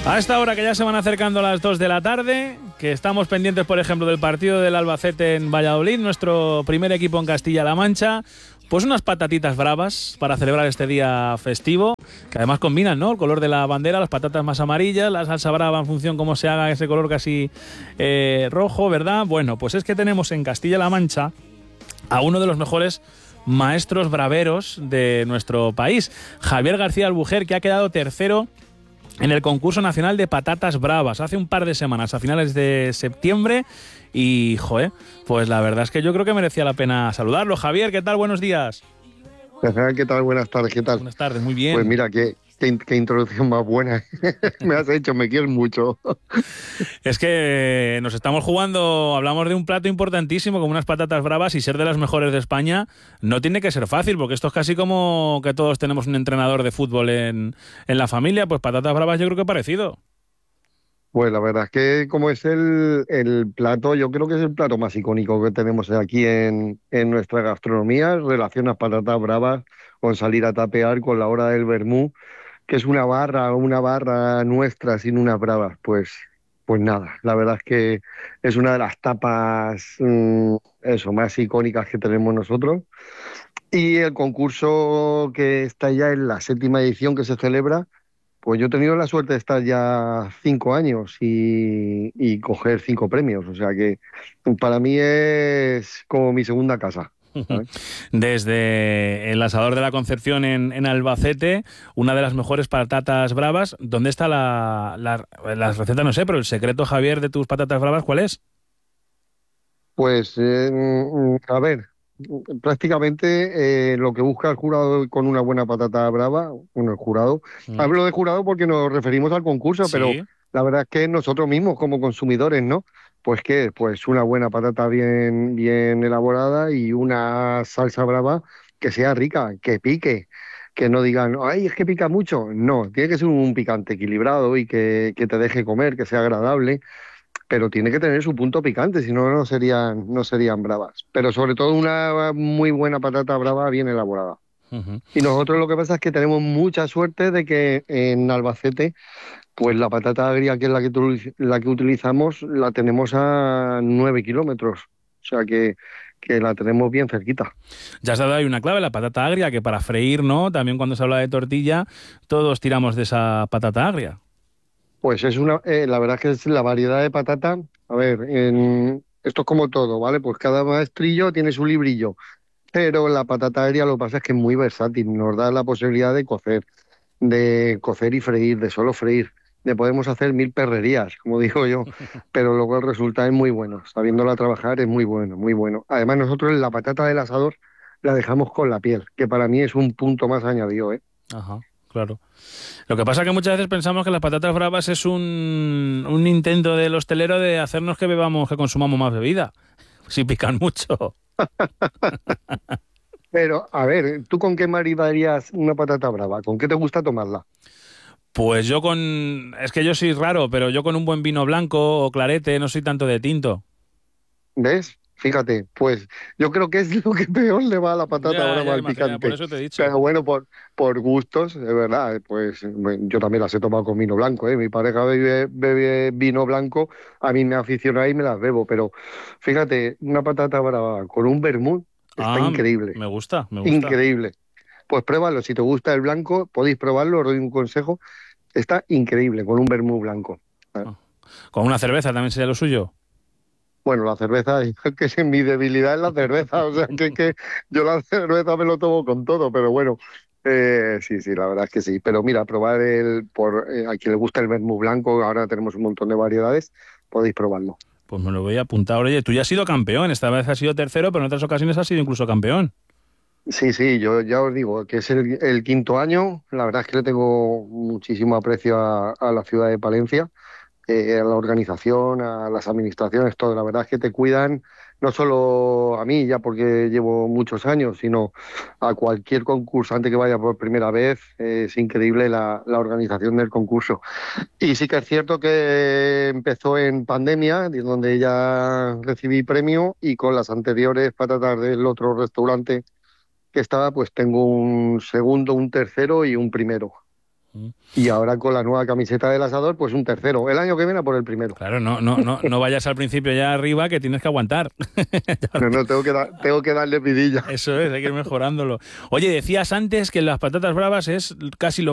A esta hora que ya se van acercando las 2 de la tarde, que estamos pendientes, por ejemplo, del partido del Albacete en Valladolid, nuestro primer equipo en Castilla-La Mancha, pues unas patatitas bravas para celebrar este día festivo, que además combinan, ¿no?, el color de la bandera, las patatas más amarillas, la salsa brava en función cómo se haga ese color casi rojo, ¿verdad? Bueno, pues es que tenemos en Castilla-La Mancha a uno de los mejores maestros braveros de nuestro país, Javier García Albujer, que ha quedado tercero en el concurso nacional de patatas bravas hace un par de semanas, a finales de septiembre. Y, pues la verdad es que yo creo que merecía la pena saludarlo. Javier, ¿qué tal? Buenos días. ¿Qué tal? Buenas tardes, ¿qué tal? Buenas tardes, muy bien. Pues mira, qué introducción más buena me has hecho, me quieres mucho. Es que nos estamos jugando, hablamos de un plato importantísimo como unas patatas bravas, y ser de las mejores de España no tiene que ser fácil, porque esto es casi como que todos tenemos un entrenador de fútbol en la familia. Pues patatas bravas yo creo que parecido. Pues la verdad es que como es el plato, yo creo que es el plato más icónico que tenemos aquí en nuestra gastronomía. Relacionas patatas bravas con salir a tapear, con la hora del vermú, que es una barra nuestra sin unas bravas. Pues nada, la verdad es que es una de las tapas más icónicas que tenemos nosotros. Y el concurso, que está ya en la 7ª edición que se celebra, pues yo he tenido la suerte de estar ya 5 años y coger 5 premios. O sea que para mí es como mi segunda casa, ¿sabes? Desde el Asador de la Concepción en Albacete, una de las mejores patatas bravas. ¿Dónde está la receta? No sé, pero el secreto, Javier, de tus patatas bravas, ¿cuál es? Pues, a ver, prácticamente lo que busca el jurado con una buena patata brava, bueno, el jurado, hablo de jurado porque nos referimos al concurso, pero Sí. la verdad es que nosotros mismos como consumidores, ¿no? Pues que, pues una buena patata bien elaborada y una salsa brava que sea rica, que pique, que no digan, ay, es que pica mucho. No, tiene que ser un picante equilibrado y que te deje comer, que sea agradable, pero tiene que tener su punto picante, si no, no serían bravas. Pero sobre todo una muy buena patata brava bien elaborada. Uh-huh. Y nosotros lo que pasa es que tenemos mucha suerte de que en Albacete, pues la patata agria, que es la que utilizamos, la tenemos a 9 kilómetros. O sea que la tenemos bien cerquita. Ya has dado ahí una clave, la patata agria, que para freír, ¿no? También cuando se habla de tortilla, todos tiramos de esa patata agria. Pues la verdad es que es la variedad de patata. A ver, esto es como todo, ¿vale? Pues cada maestrillo tiene su librillo. Pero la patata agria lo que pasa es que es muy versátil, nos da la posibilidad de cocer y freír, de solo freír, de podemos hacer 1000 perrerías, como digo yo, pero luego el resultado es muy bueno, sabiéndola trabajar es muy bueno, muy bueno. Además nosotros la patata del asador la dejamos con la piel, que para mí es un punto más añadido, ¿eh? Ajá, claro. Lo que pasa es que muchas veces pensamos que las patatas bravas es un intento del hostelero de hacernos que bebamos, que consumamos más bebida, si pican mucho. Pero, a ver, ¿tú con qué maridarías una patata brava? ¿Con qué te gusta tomarla? Pues es que yo soy raro, pero yo con un buen vino blanco o clarete, no soy tanto de tinto. ¿Ves? Fíjate, pues yo creo que es lo que peor le va a la patata Ya, brava ya al imagino, por picante. eso te he dicho. Pero bueno, por gustos, de verdad, pues bueno, yo también las he tomado con vino blanco, ¿eh? Mi pareja bebe vino blanco, a mí me aficiona y me las bebo, pero fíjate, una patata brava con un vermut está Ah, increíble, me gusta, me gusta. increíble. Pues pruébalo, si te gusta el blanco, podéis probarlo, os doy un consejo, está increíble con un vermut blanco. Ah. Con una cerveza también sería lo suyo. Bueno, la cerveza, que es mi debilidad es la cerveza, o sea, que yo la cerveza me lo tomo con todo, pero bueno, sí, la verdad es que sí. Pero mira, probar a quien le gusta el vermut blanco, ahora tenemos un montón de variedades, podéis probarlo. Pues me lo voy a apuntar. Oye, tú ya has sido campeón, esta vez has sido tercero, pero en otras ocasiones has sido incluso campeón. Sí, yo ya os digo que es el 5.º año, la verdad es que le tengo muchísimo aprecio a la ciudad de Palencia, a la organización, a las administraciones, todo. La verdad es que te cuidan, no solo a mí, ya porque llevo muchos años, sino a cualquier concursante que vaya por primera vez. Es increíble la organización del concurso. Y sí que es cierto que empezó en pandemia, donde ya recibí premio, y con las anteriores patatas del otro restaurante que estaba, pues tengo un segundo, un tercero y un primero. Y ahora con la nueva camiseta del asador, pues un tercero. El año que viene por el primero. Claro, no vayas al principio ya arriba que tienes que aguantar. No, tengo que darle vidilla. Eso es, hay que ir mejorándolo. Oye, decías antes que las patatas bravas es casi lo